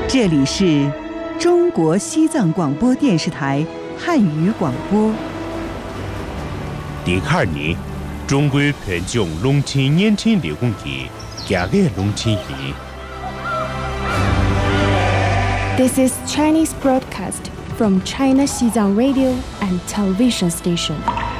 这里是中国西藏广播电视台汉语广播。 第二年，中国偏将农村年轻力工地加给农村人。 This is Chinese broadcast from China Xizang Radio and Television Station.